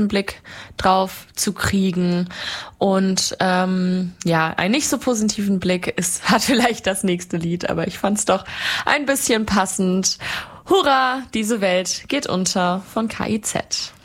positiven Blick drauf zu kriegen. Und einen nicht so positiven Blick hat vielleicht das nächste Lied, aber ich fand's doch ein bisschen passend. Hurra, diese Welt geht unter von KIZ.